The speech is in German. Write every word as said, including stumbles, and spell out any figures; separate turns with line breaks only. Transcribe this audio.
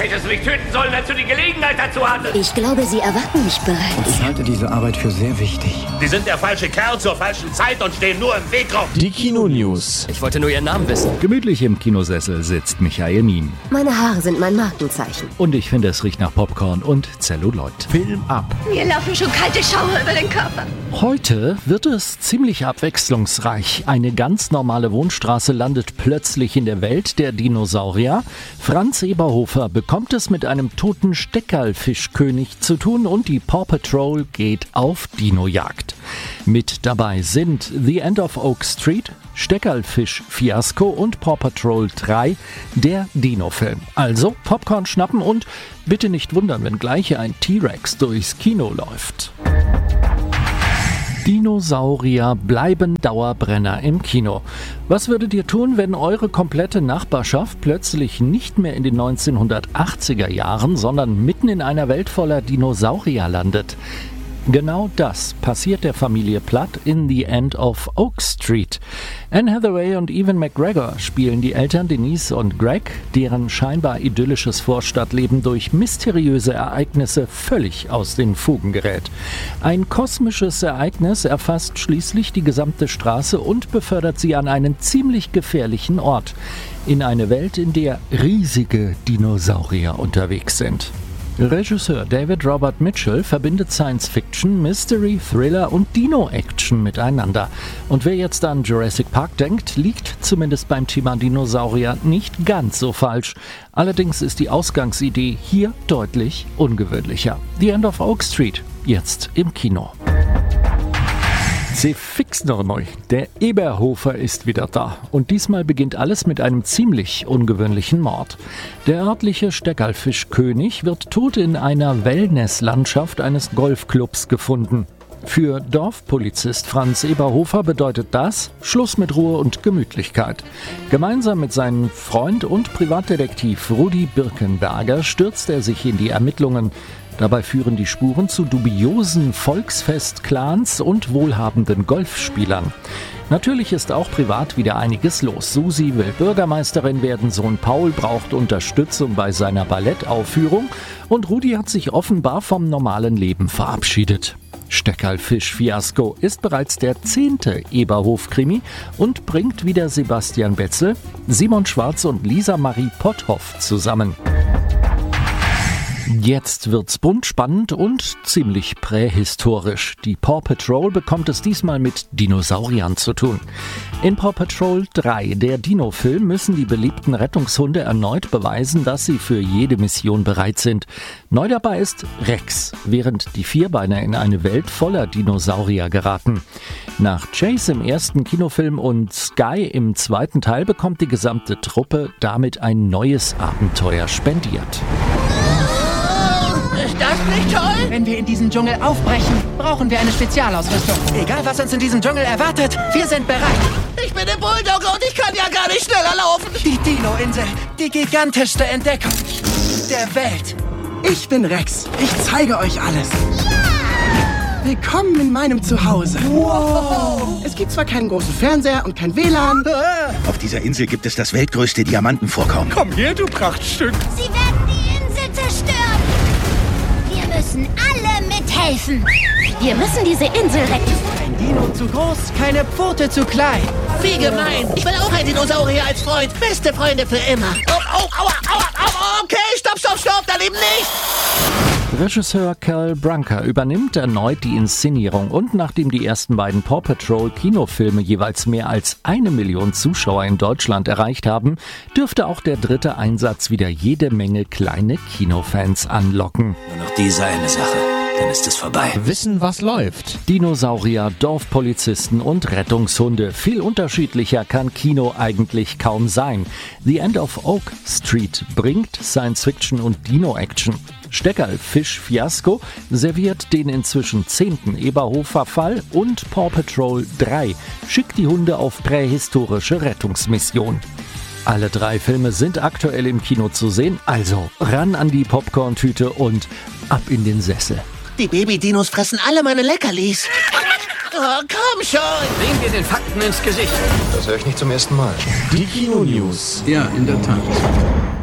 Hättest du mich töten sollen, als du die Gelegenheit dazu hattest.
Ich glaube, Sie erwarten mich bereits.
Ich halte diese Arbeit für sehr wichtig.
Sie sind der falsche Kerl zur falschen Zeit und stehen nur im Weg rum.
Die Kino-News.
Ich wollte nur Ihren Namen wissen.
Gemütlich im Kinosessel sitzt Michael Mien.
Meine Haare sind mein Markenzeichen.
Und ich finde, es riecht nach Popcorn und Zelluloid.
Film ab.
Mir laufen schon kalte Schauer über den Körper.
Heute wird es ziemlich abwechslungsreich. Eine ganz normale Wohnstraße landet plötzlich in der Welt der Dinosaurier. Franz Eberhofer bekommt es mit einem toten Steckerlfischkönig zu tun und die Paw Patrol geht auf Dinojagd. Mit dabei sind The End of Oak Street, Steckerlfisch-Fiasko und Paw Patrol drei, der Dino-Film. Also Popcorn schnappen und bitte nicht wundern, wenn gleich ein T-Rex durchs Kino läuft. Dinosaurier bleiben Dauerbrenner im Kino. Was würdet ihr tun, wenn eure komplette Nachbarschaft plötzlich nicht mehr in den neunzehnhundertachtziger Jahren, sondern mitten in einer Welt voller Dinosaurier landet? Genau das passiert der Familie Platt in The End of Oak Street. Anne Hathaway und Ewan McGregor spielen die Eltern Denise und Greg, deren scheinbar idyllisches Vorstadtleben durch mysteriöse Ereignisse völlig aus den Fugen gerät. Ein kosmisches Ereignis erfasst schließlich die gesamte Straße und befördert sie an einen ziemlich gefährlichen Ort. In eine Welt, in der riesige Dinosaurier unterwegs sind. Regisseur David Robert Mitchell verbindet Science-Fiction, Mystery, Thriller und Dino-Action miteinander. Und wer jetzt an Jurassic Park denkt, liegt zumindest beim Thema Dinosaurier nicht ganz so falsch. Allerdings ist die Ausgangsidee hier deutlich ungewöhnlicher. The End of Oak Street, jetzt im Kino. Sie fix noch neu. Der Eberhofer ist wieder da. Und diesmal beginnt alles mit einem ziemlich ungewöhnlichen Mord. Der örtliche Steckerlfischkönig wird tot in einer Wellnesslandschaft eines Golfclubs gefunden. Für Dorfpolizist Franz Eberhofer bedeutet das Schluss mit Ruhe und Gemütlichkeit. Gemeinsam mit seinem Freund und Privatdetektiv Rudi Birkenberger stürzt er sich in die Ermittlungen. Dabei führen die Spuren zu dubiosen Volksfest-Clans und wohlhabenden Golfspielern. Natürlich ist auch privat wieder einiges los. Susi will Bürgermeisterin werden, Sohn Paul braucht Unterstützung bei seiner Ballettaufführung und Rudi hat sich offenbar vom normalen Leben verabschiedet. Steckerlfisch-Fiasko ist bereits der zehnte Eberhof-Krimi und bringt wieder Sebastian Betzel, Simon Schwarz und Lisa Marie Potthoff zusammen. Jetzt wird's bunt, spannend und ziemlich prähistorisch. Die Paw Patrol bekommt es diesmal mit Dinosauriern zu tun. In Paw Patrol drei, der Dino-Film, müssen die beliebten Rettungshunde erneut beweisen, dass sie für jede Mission bereit sind. Neu dabei ist Rex, während die Vierbeiner in eine Welt voller Dinosaurier geraten. Nach Chase im ersten Kinofilm und Sky im zweiten Teil bekommt die gesamte Truppe damit ein neues Abenteuer spendiert.
Ist das nicht toll? Wenn wir in diesen Dschungel aufbrechen, brauchen wir eine Spezialausrüstung. Egal, was uns in diesem Dschungel erwartet, wir sind bereit. Ich bin der Bulldogger und ich kann ja gar nicht schneller laufen. Die Dino-Insel, die gigantischste Entdeckung der Welt.
Ich bin Rex. Ich zeige euch alles. Ja! Willkommen in meinem Zuhause. Wow! Es gibt zwar keinen großen Fernseher und kein W L A N.
Auf dieser Insel gibt es das weltgrößte Diamantenvorkommen.
Komm her, du Prachtstück.
Sie werden die Insel zerstören. Wir müssen alle mithelfen. Wir müssen diese Insel retten.
Ein Dino zu groß, keine Pfote zu klein. Wie gemein. Ich will auch ein Dinosaurier als Freund. Beste Freunde für immer. Oh, oh, aua, aua, aua. Okay, stopp, stopp, stopp. Daneben nicht.
Regisseur Cal Branca übernimmt erneut die Inszenierung und nachdem die ersten beiden Paw Patrol Kinofilme jeweils mehr als eine Million Zuschauer in Deutschland erreicht haben, dürfte auch der dritte Einsatz wieder jede Menge kleine Kinofans anlocken.
Nur noch diese eine Sache, dann ist es vorbei.
Wissen, was läuft.
Dinosaurier, Dorfpolizisten und Rettungshunde. Viel unterschiedlicher kann Kino eigentlich kaum sein. The End of Oak Street bringt Science-Fiction und Dino-Action. Steckerlfisch-Fiasko serviert den inzwischen zehnten Eberhofer-Fall und Paw Patrol drei schickt die Hunde auf prähistorische Rettungsmission. Alle drei Filme sind aktuell im Kino zu sehen, also ran an die Popcorn-Tüte und ab in den Sessel.
Die Baby-Dinos fressen alle meine Leckerlis. Oh, komm schon!
Sehen wir den Fakten ins Gesicht.
Das höre ich nicht zum ersten Mal.
Die Kino-News.
Ja, in der Tat.